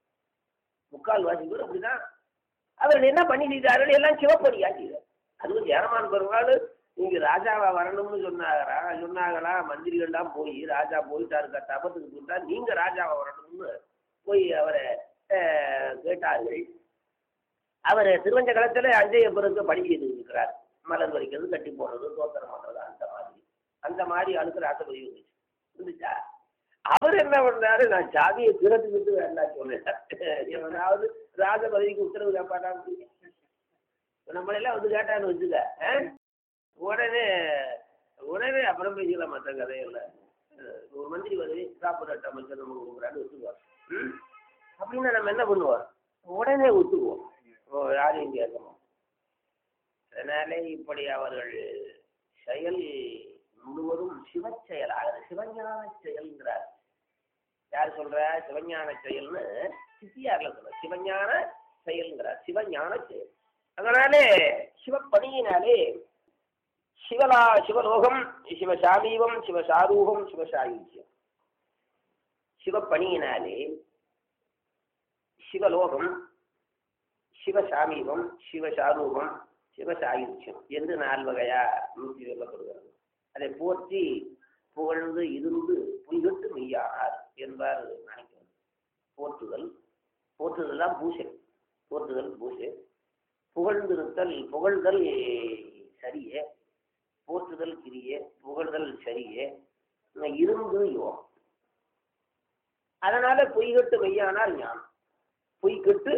முக்கால் வாசி பேர் அப்படிதான். அவர்கள் என்ன பண்ணி செய்தார்கள்? எல்லாம் சிவப்பணியாக்கிறார். அதுவும் ஜெயரமான் பெருமாள் இங்க ராஜாவா வரணும்னு சொன்னாரா சொன்னாங்களா? மந்திரிகள்லாம் போய் ராஜா போயிட்டாருக்கா தபத்துக்கு போயிட்டா நீங்க ராஜாவா வரணும்னு போய் அவரை கேட்டார்கள். அவர் திருவஞ்ச களத்துல அஞ்சைய பிறகு பணி செய்து இருக்கிறார். மலர் வரைக்கிறது, கட்டி போடுறது, தோத்திரம் பண்றது, அந்த மாதிரி அந்த மாதிரி அழுக்கிற ஆசை பதிவு இருந்துச்சு இருந்துச்சா அவர் என்ன பண்றாரு, நான் சாதியை திறத்துக்கிட்டு வேண்டாம் சொல்லிட்டேன். எவனாவது ராஜ பதவிக்கு உத்தரவு கேட்பாட்டான்னு நம்மளெல்லாம் வந்து கேட்டான்னு வச்சுக்க, உடனே உடனே அப்புறம் பேசிக்கலாம். மற்ற கதையெல்லாம் ஒரு மந்திரி பதவி சாப்பிட்ற அமைச்சர் நம்ம கொடுக்குறான்னு ஒத்துக்குவார். ம் அப்படின்னா நம்ம என்ன பண்ணுவோம், உடனே ஒத்துக்குவோம், யாரையும் கேட்கணும். அதனாலே இப்படி அவர்கள் செயல் முழுவதும் சிவ செயலாக சிவஞான செயல்ங்கிறார். யார் சொல்ற? சிவஞான செயல்னு சித்தியார்ல சொல்ற சிவஞான செயல்ங்கிறார், சிவஞான செயல். அதனாலே சிவப்பணியினாலே சிவலா சிவலோகம், சிவசாமீபம், சிவசாரூபம், சிவசாயுஜ்யம். சிவப்பணியினாலே சிவலோகம், சிவசாமீபம், சிவசாரூபம், சிவசாயுஜ்யம் என்று நால் வகையா நூற்றி சொல்லப்படுகிறது. அதை போற்றி புகழ்ந்து இருந்து புய்கட்டு மெய்யானார் என்பார் நினைக்கிறது. போற்றுதல் போற்றுதல் பூசை, போற்றுதல் பூசை. புகழ்ந்திருத்தல் புகழ்தல் சரியே, போற்றுதல் கிரியே, புகழ்தல் சரியே, இருந்து யோகம். அதனால பொய்கட்டு மெய்யானார் ஞானம். பொய்கட்டு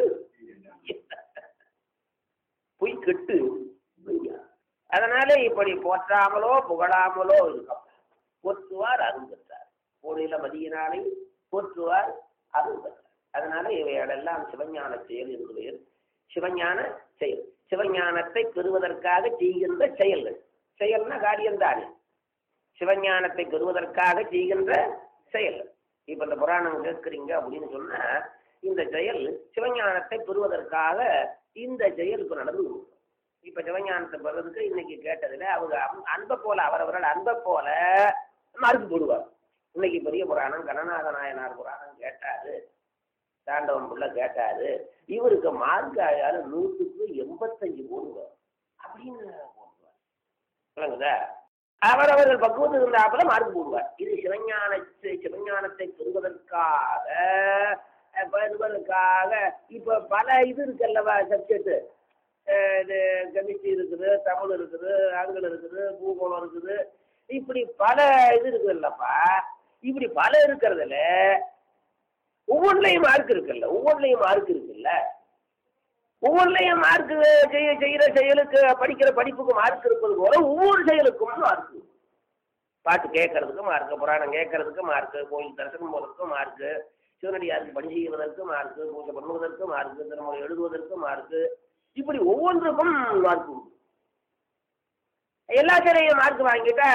பொய்கட்டு மெய்யா. அதனால இப்படி போற்றாமலோ புகழாமலோ இருக்கும். போற்றுவார் அருள் பெற்றார், கோடியில மதியினாலே போற்றுவார் அருள் பெற்றார். அதனால இவைகளெல்லாம் சிவஞான செயல் என்று பெயர். சிவஞான செயல், சிவஞானத்தை பெறுவதற்காக செய்கின்ற செயல்கள். செயல்னா காரியம்தானே, சிவஞானத்தை பெறுவதற்காக செய்கின்ற செயல்கள். இப்ப இந்த புராணம் கேட்குறீங்க அப்படின்னு சொன்னா, இந்த செயல் சிவஞானத்தை பெறுவதற்காக இந்த செயல் இப்ப நடந்து கொடுக்கும். இப்ப சிவஞானத்தை பெறுவதற்கு இன்னைக்கு கேட்டதுல அவங்க அன்பை போல, அவரவர்கள் அன்பை போல மறுத்து போடுவார். இன்னைக்கு பெரிய புராணம் கணநாத நாயனார் புராணம் கேட்டாரு, தாண்டவன் புள்ள கேட்டாரு, இவருக்கு மார்க் ஆயாரு நூற்றுக்கு எண்பத்தஞ்சு போடுவார் அப்படின்னு போடுவார். விளங்குதா? அவரவர்கள் பக்குவத்துக்கு இருந்தாப்புல மார்க் போடுவார். இது சிவஞானத்தை சிவஞானத்தை பெறுவதற்காக பெறுவதற்காக இப்ப பல இது இருக்குல்லவா சப்ஜெக்ட். இது கெமிஸ்ட்ரி இருக்குது, தமிழ் இருக்குது, ஆங்கிலம் இருக்குது, பூகோளம் இருக்குது, இப்படி பல இது இருக்குல்லப்பா. இப்படி பல இருக்கிறதுல ஒவ்வொன்றையும் மார்க் இருக்குல்ல, ஒவ்வொன்றையும் மார்க் இருக்குல்ல, ஒவ்வொன்றையும் மார்க் செய்ய செய்யற செயலுக்கு படிக்கிற படிப்புக்கு மார்க் இருப்பது போல ஒவ்வொரு செயலுக்கும் மார்க். பாட்டு கேட்கறதுக்கு மார்க்கு, புராணம் கேட்கறதுக்கு மார்க்கு, கோயில் தரிசனம் போறதுக்கு மார்க்கு, சிவனடியாருக்கு பணி செய்வதற்கு மார்க்கு, பூஜை பண்ணுவதற்கு மார்க்கு, திருமணம் எழுதுவதற்கு மார்க்கு, இப்படி ஒவ்வொன்றுக்கும் மார்க் உண்டு. எல்லாத்திலையும் மார்க் வாங்கிட்டா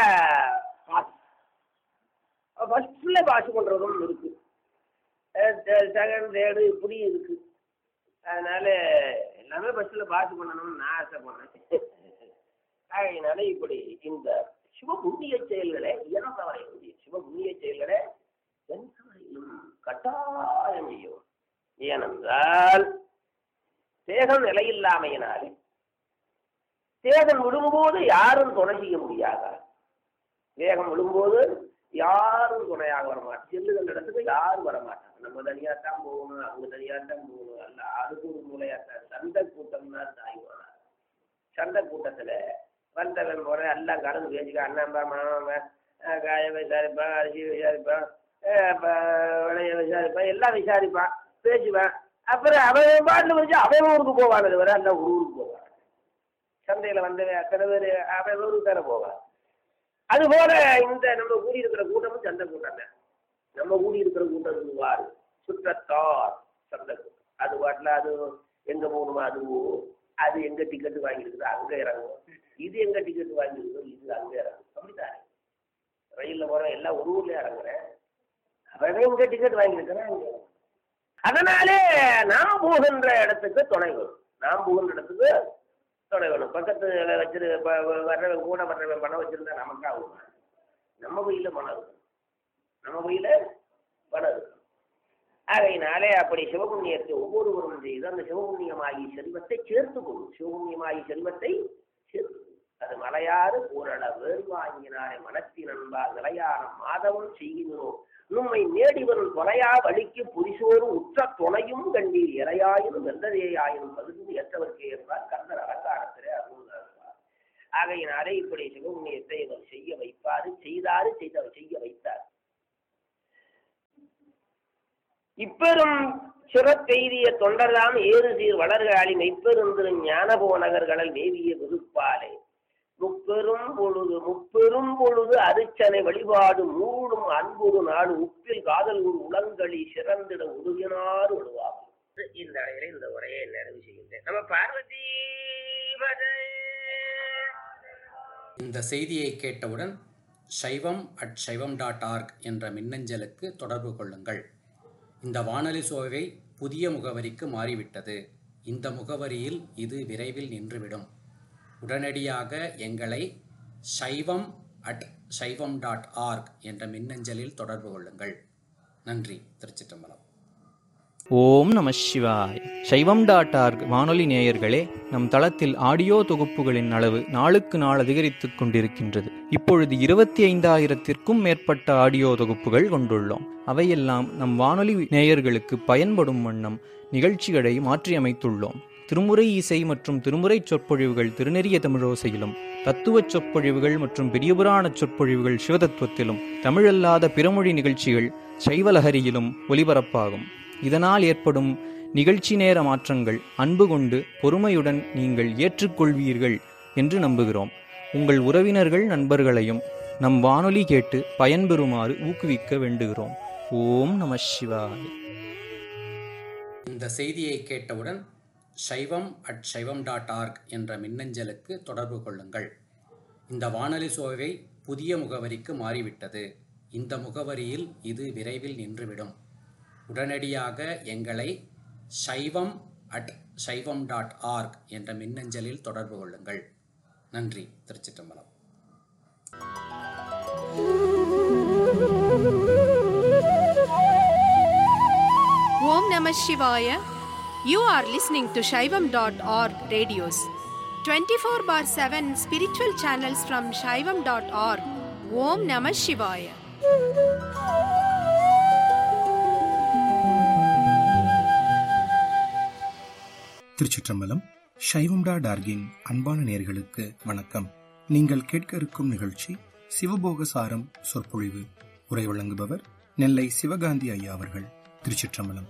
ஃபர்ஸ்ட்ல பாஸ் பண்றதும் இருக்கு, செகண்ட் தேர்டு இப்படி இருக்கு. அதனால எல்லாமே பஸ்ல பாஸ் பண்ணணும்னு நான் ஆசைப்படுறேன். அதனால இப்படி இந்த சிவ புண்ணிய செயல்களை இயன்றவரை சிவ புண்ணிய செயல்களை எந்தவரையிலும் கட்டாயம் செய்யும். ஏனென்றால் தேகம் நிலையில்லாமையினாலே தேகம் விடும்போது யாரும் துணை செய்ய முடியாது. தேகம் விடும்போது யாரும் துணையாக வரமாட்டாங்க. செல்லுகின்ற இடத்துக்கு யாரும் வரமாட்டாங்க. நம்ம தனியாத்தான் போகணும், அவங்க தனியாத்தான் போகணும். அல்ல, அதுக்கு ஒரு மூலையாத்தான். சண்டை கூட்டம்னா தாய்வான சண்டை கூட்டத்துல வந்தவன் போற எல்லாம் கலந்து பேசிக்க, அண்ணாம்பா மாமாம்பா, காய விசாரிப்பான், அரிசி விசாரிப்பான், விளைய விசாரிப்பான், எல்லாம் விசாரிப்பான், பேசுவான். அப்புறம் அவன் பாட்டில் வச்சு அவன் ஊருக்கு போவான். அது வர எல்லாம் ஒரு ஊருக்கு போவான். சந்தையில வந்தவன் அத்தனை பேர் அவன் ஊருக்கு தானே போவான். அதுபோல இந்த நம்ம கூடி இருக்கிற கூட்டமும் சந்தை கூட்டம் தான். நம்ம கூடி இருக்கிற கூட்டம் வாரு சுற்றத்தார் சந்தை கூட்டம். அது பாட்டில் அது எங்க போகணுமோ அதுவும், அது எங்க டிக்கெட்டு வாங்கியிருக்குதோ அங்க இறங்கும், இது எங்க டிக்கெட்டு வாங்கியிருக்கோ இது அங்க இறங்கும். அப்படித்தானே ரயில்ல போற எல்லாம் ஒரு ஊர்ல இறங்குறேன், அவன் எங்க டிக்கெட் வாங்கியிருக்கிறேன் அங்க இறங்கும். அதனாலே நாம் போகின்ற இடத்துக்கு துணை வரும், நாம் போகின்ற இடத்துக்கு துணை வேணும். பக்கத்துல வச்சிரு வர்றவன் கூட வர்றவன் பணம் வச்சிருந்தா நமக்கு ஆகும். நம்ம கையில பணம் இருக்கும், நம்ம கையில பணம் இருக்கும். ஆகையினாலே அப்படி சிவபுண்ணியத்தை ஒவ்வொருவரும் செய்து அந்த சிவபுண்ணியமாகி செல்வத்தை சேர்த்து கொள்ளும். சிவபுண்ணியமாகி செல்வத்தை சேர்த்து அது மலையாறு பூரண வேறு வாங்கினாரை மனத்தின் நண்பால் நிலையான மாதவம் செய்கிறோம். உண்மை நேடிவரும் தொலையா வழிக்கு புரிசோரும் உற்ற துணையும் கண்டீர் இறையாயினும் வெந்ததேயாயினும் பகுதி ஏற்றவர்க்கே என்பார் கந்தர் அலங்காரத்திலே அருள்வார். ஆகையினாலே இப்படி சிவபுண்ணியத்தை இவர் செய்ய வைப்பாரு, செய்தாரு, செய்தவர் செய்ய வைத்தார். இப்பெரும் சிறப்பெய்திய தொண்டர்தாம் ஏறு சீர் வளர்காளி மெய்ப்பெருந்திரு ஞானபோ நகர்களல் வேதிய விருப்பாலே முப்பெரும் பொழுது முப்பெரும் பொழுது அரிச்சனை வழிபாடு மூடும் அன்புறு நாடு உப்பில் காதல் ஒரு உளங்களி சிறந்திட உருகினார் விடுவாகும். இந்த அறையில இந்த உரையை நிறைவு செய்கின்றேன். நம்ம பார்வதி இந்த செய்தியை கேட்டவுடன் சைவம் அட் சைவம் டாட் ஆர்க் என்ற மின்னஞ்சலுக்கு தொடர்பு கொள்ளுங்கள். இந்த வானொலி சோவை புதிய முகவரிக்கு மாறிவிட்டது. இந்த முகவரியில் இது விரைவில் நின்றுவிடும். உடனடியாக எங்களை சைவம் அட் சைவம் டாட் ஆர்க் என்ற மின்னஞ்சலில் தொடர்பு கொள்ளுங்கள். நன்றி. திருச்சிற்றம்பலம். ஓம் நம சிவாய். சைவம் டாட் ஆர்க் வானொலி நேயர்களே, நம் தளத்தில் ஆடியோ தொகுப்புகளின் அளவு நாளுக்கு நாள் அதிகரித்துக் கொண்டிருக்கின்றது. இப்பொழுது இருபத்தி ஐந்தாயிரத்திற்கும் மேற்பட்ட ஆடியோ தொகுப்புகள் கொண்டுள்ளோம். அவையெல்லாம் நம் வானொலி நேயர்களுக்கு பயன்படும் வண்ணம் நிகழ்ச்சிகளை மாற்றியமைத்துள்ளோம். திருமுறை இசை மற்றும் திருமுறை சொற்பொழிவுகள் திருநெறிய தமிழோசையிலும், தத்துவச் சொற்பொழிவுகள் மற்றும் பெரியபுராண சொற்பொழிவுகள் சிவதத்துவத்திலும், தமிழல்லாத பிறமொழி நிகழ்ச்சிகள் சைவலஹரியிலும் ஒலிபரப்பாகும். இதனால் ஏற்படும் நிகழ்ச்சி நேர மாற்றங்கள் அன்பு கொண்டு பொறுமையுடன் நீங்கள் ஏற்றுக்கொள்வீர்கள் என்று நம்புகிறோம். உங்கள் உறவினர்கள் நண்பர்களையும் நம் வானொலி கேட்டு பயன்பெறுமாறு ஊக்குவிக்க வேண்டுகிறோம். ஓம் நம சிவாய். இந்த செய்தியை கேட்டவுடன் சைவம் அட் சைவம் டாட் ஆர்க் என்ற மின்னஞ்சலுக்கு தொடர்பு கொள்ளுங்கள். இந்த வானொலி சோவை புதிய முகவரிக்கு மாறிவிட்டது. இந்த முகவரியில் இது விரைவில் நின்றுவிடும். உடனடியாக எங்களை சைவம் அட் சைவம் டாட் ஆர்க் என்ற மின்னஞ்சலில் தொடர்பு கொள்ளுங்கள். நன்றி. திருச்சிற்றம்பலம். Om Namah Shivaya. You are listening to Shaivam dot org radios. twenty-four bar seven spiritual channels from Shaivam dot org. Om Namah Shivaya. திருச்சிற்றம்பலம். சைவம் டாட் ஆர்கின் அன்பான நேயர்களுக்கு வணக்கம். நீங்கள் கேட்க இருக்கும் நிகழ்ச்சி சிவபோகசாரம் சொற்பொழிவு. உரை வழங்குபவர் நெல்லை சிவகாந்தி ஐயா அவர்கள். திருச்சிற்றம்பலம்.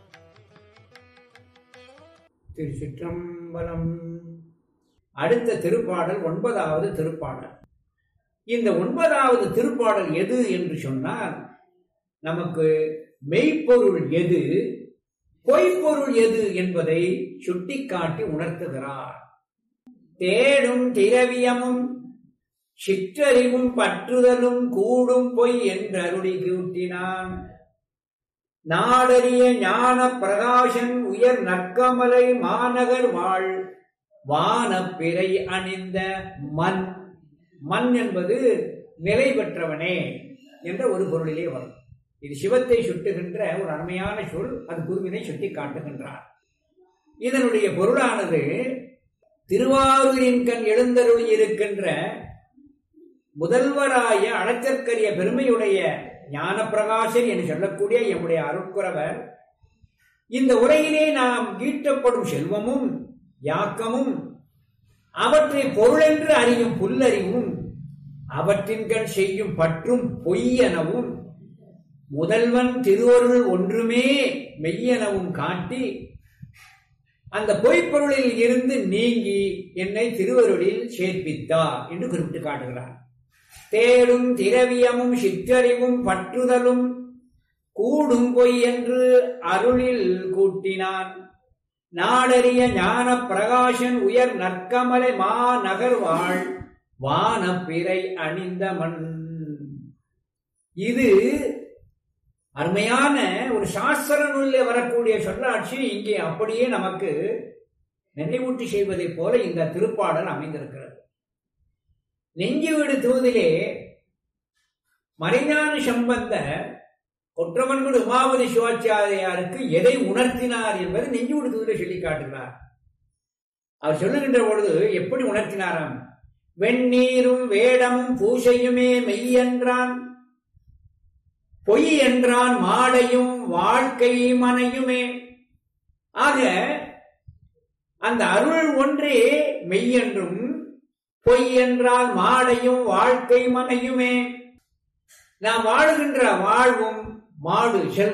திருச்சிற்றம்பலம். அடுத்த திருப்பாடல் ஒன்பதாவது திருப்பாடல். இந்த ஒன்பதாவது திருப்பாடல் எது என்று சொன்னால், நமக்கு மெய்ப்பொருள் எது, பொய்ப்பொருள் எது என்பதை சுட்டிக்காட்டி உணர்த்துகிறார். தேடும் திரவியமும் சிற்றறிவும் பற்றுதலும் கூடும் பொய் என்று அருளி கூட்டினான். நாடறிய ஞான பிரகாசன் உயர் நற்கமலை மாநகர் வாழ் வானப்பிறை அணிந்த மண். மண் என்பது நிலை பெற்றவனே என்ற ஒரு பொருளிலே வரும். இது சிவத்தை சுட்டுகின்ற ஒரு அருமையான சொல். அது குருவினை சுட்டி காட்டுகின்றார். இதனுடைய பொருளானது திருவாரூரின் கண் எழுந்தருளி இருக்கின்ற முதல்வராய அளச்சற்கரிய பெருமையுடைய ஞான பிரகாசன் என்று சொல்லக்கூடிய எம்முடைய அருட்குரவர் இந்த உரையிலே நாம் ஈட்டப்படும் செல்வமும் யாக்கமும் அவற்றை பொருளென்று அறியும் புல்லறிவும் அவற்றின் கண் செய்யும் பற்றும் பொய்யெனவும் முதல்வன் திருவருள் ஒன்றுமே மெய்யெனவும் காட்டி அந்த பொய்ப்பொருளில் இருந்து நீங்கி என்னை திருவருளில் சேர்ப்பித்தார் என்று குறிப்பிட்டு காட்டுகிறார். தேடும் திரவியமும் சிற்றறிவும் பற்றுதலும் கூடும் பொய் என்று அருளில் கூட்டினான். நாடறிய ஞான பிரகாசன் உயர் நற்கமலை மா நகர்வாழ் வானப்பிறை அணிந்த மண். இது அருமையான ஒரு சாஸ்திர நூலில் வரக்கூடிய சொல்லாட்சி இங்கே அப்படியே நமக்கு நினைவூட்டி செய்வதைப் போல இந்த திருப்பாடல் அமைந்திருக்கிறது. நெஞ்சு வீடு தூதிலே மறைஞான சம்பந்தர் கொற்றவன்குடி உமாபதி சிவாச்சாரியாருக்கு எதை உணர்த்தினார் என்பது நெஞ்சு வீடு தூதிலே சொல்லி காட்டுகிறார். அவர் சொல்லுகின்ற பொழுது எப்படி உணர்த்தினாராம்? வெண்ணீரும் வேடமும் பூசையுமே மெய் என்றான், பொய் என்றான் மாடையும் வாழ்க்கை மனையுமே. ஆக அந்த அருள் ஒன்றே மெய் என்றும் பொய் என்றால் மாடையும் வாழ்க்கை மனையுமே. நாம் வாழுகின்ற வாழ்வும் மாடு செல்